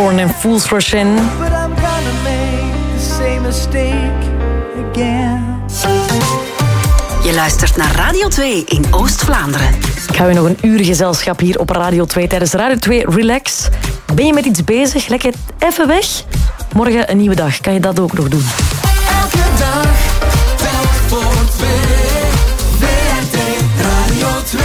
Thorn en Fools Rush In. But I'm gonna make the same mistake again. Je luistert naar Radio 2 in Oost-Vlaanderen. Ik hou je nog een uur gezelschap hier op Radio 2 tijdens Radio 2 Relax. Ben je met iets bezig? Leg je even weg? Morgen een nieuwe dag. Kan je dat ook nog doen? Elke dag, telk voor twee. VRT Radio 2.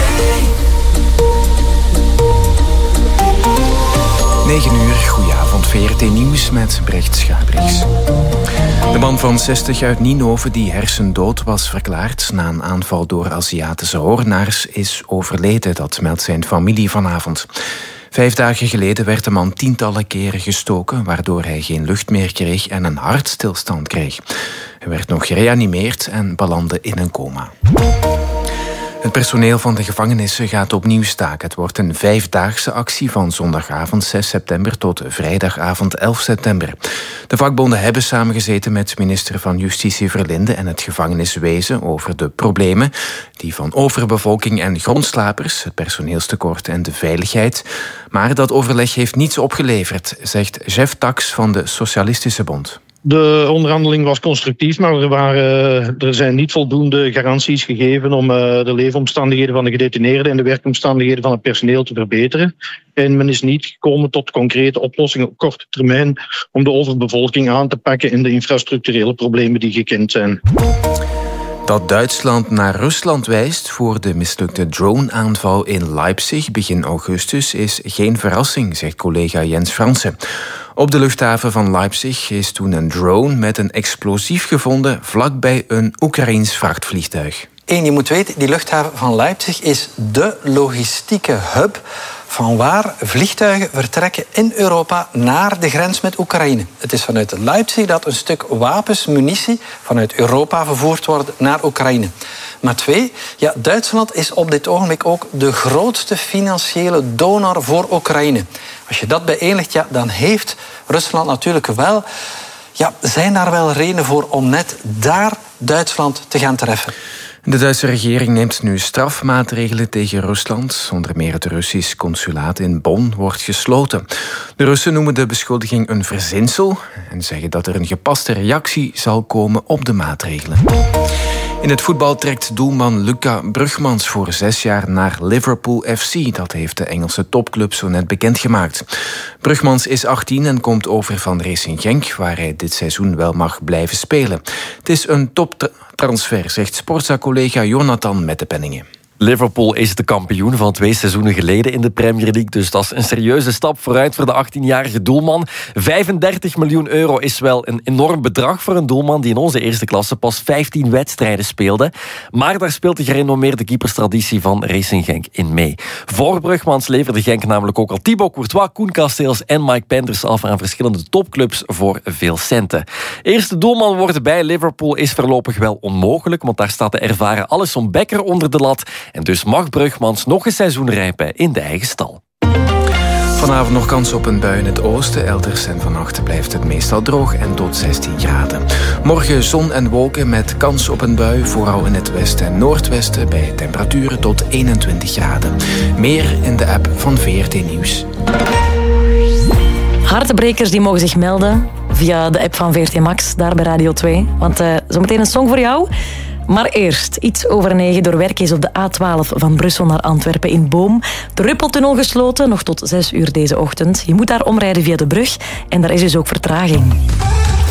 9 uur, goedenavond, VRT Nieuws met Brecht Schabriks. De man van 60 uit Ninove die hersendood was verklaard na een aanval door Aziatische hoornaars is overleden, dat meldt zijn familie vanavond. 5 dagen geleden werd de man tientallen keren gestoken, waardoor hij geen lucht meer kreeg en een hartstilstand kreeg. Hij werd nog gereanimeerd en belandde in een coma. Het personeel van de gevangenissen gaat opnieuw staken. Het wordt een 5-daagse actie van zondagavond 6 september tot vrijdagavond 11 september. De vakbonden hebben samengezeten met minister van Justitie Verlinde en het gevangeniswezen over de problemen die van overbevolking en grondslapers, het personeelstekort en de veiligheid. Maar dat overleg heeft niets opgeleverd, zegt Jeff Tax van de Socialistische Bond. De onderhandeling was constructief, maar er zijn niet voldoende garanties gegeven om de leefomstandigheden van de gedetineerden en de werkomstandigheden van het personeel te verbeteren. En men is niet gekomen tot concrete oplossingen op korte termijn om de overbevolking aan te pakken en de infrastructurele problemen die gekend zijn. Dat Duitsland naar Rusland wijst voor de mislukte drone-aanval in Leipzig begin augustus is geen verrassing, zegt collega Jens Fransen. Op de luchthaven van Leipzig is toen een drone met een explosief gevonden vlakbij een Oekraïens vrachtvliegtuig. Je moet weten, die luchthaven van Leipzig is de logistieke hub van waar vliegtuigen vertrekken in Europa naar de grens met Oekraïne. Het is vanuit Leipzig dat een stuk wapens, munitie vanuit Europa vervoerd wordt naar Oekraïne. Maar 2, Duitsland is op dit ogenblik ook de grootste financiële donor voor Oekraïne. Als je dat bijeenlegt, dan heeft Rusland natuurlijk wel, zijn daar wel redenen voor om net daar Duitsland te gaan treffen. De Duitse regering neemt nu strafmaatregelen tegen Rusland. Onder meer het Russisch consulaat in Bonn wordt gesloten. De Russen noemen de beschuldiging een verzinsel en zeggen dat er een gepaste reactie zal komen op de maatregelen. In het voetbal trekt doelman Luca Brugmans voor 6 jaar naar Liverpool FC. Dat heeft de Engelse topclub zo net bekendgemaakt. Brugmans is 18 en komt over van Racing Genk, waar hij dit seizoen wel mag blijven spelen. Het is een toptransfer, zegt Sportza-collega Jonathan Mettepenningen. Liverpool is de kampioen van 2 seizoenen geleden in de Premier League. Dus dat is een serieuze stap vooruit voor de 18-jarige doelman. 35 miljoen euro is wel een enorm bedrag voor een doelman die in onze eerste klasse pas 15 wedstrijden speelde. Maar daar speelt de gerenommeerde keeperstraditie van Racing Genk in mee. Voor Brugmans leverde Genk namelijk ook al Thibaut Courtois, Koen Casteels en Mike Penders af aan verschillende topclubs voor veel centen. Eerste doelman worden bij Liverpool is voorlopig wel onmogelijk, want daar staat de ervaren Alisson Becker onder de lat. En dus mag Brugmans nog een seizoen rijpen in de eigen stal. Vanavond nog kans op een bui in het oosten. Elders en vannacht blijft het meestal droog en tot 16 graden. Morgen zon en wolken met kans op een bui, vooral in het westen en noordwesten, bij temperaturen tot 21 graden. Meer in de app van VRT Nieuws. Hartebrekers die mogen zich melden via de app van VRT Max, daar bij Radio 2. Want zometeen een song voor jou. Maar eerst, iets over 9, door werk is op de A12 van Brussel naar Antwerpen in Boom. De Ruppeltunnel gesloten, nog tot 6 uur deze ochtend. Je moet daar omrijden via de brug en daar is dus ook vertraging.